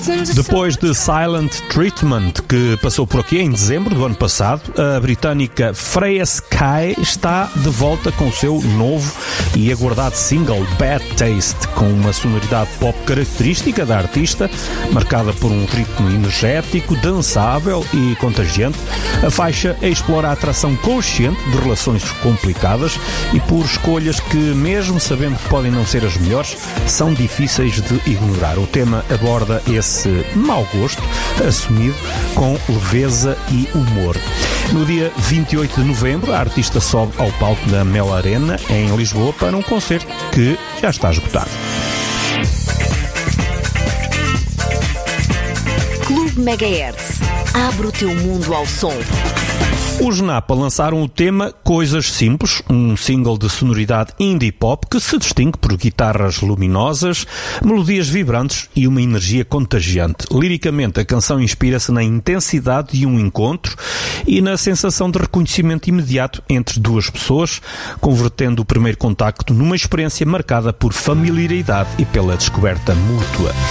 Depois de Silent Treatment, que passou por aqui em dezembro do ano passado, a britânica Freya Sky está de volta com o seu novo e aguardado single Bad Taste, com uma sonoridade pop característica da artista, marcada por um ritmo energético, dançável e contagiante. A faixa explora a atração consciente de relações complicadas e por escolhas que, mesmo sabendo que podem não ser as melhores, são difíceis de ignorar. O tema aborda esse mau gosto assumido com leveza e humor. No dia 28 de novembro, a artista sobe ao palco da Mel Arena, em Lisboa, para um concerto que já está esgotado. Clube Megahertz. Abre o teu mundo ao som. Os Napa lançaram o tema Coisas Simples, um single de sonoridade indie pop que se distingue por guitarras luminosas, melodias vibrantes e uma energia contagiante. Liricamente, a canção inspira-se na intensidade de um encontro e na sensação de reconhecimento imediato entre duas pessoas, convertendo o primeiro contacto numa experiência marcada por familiaridade e pela descoberta mútua.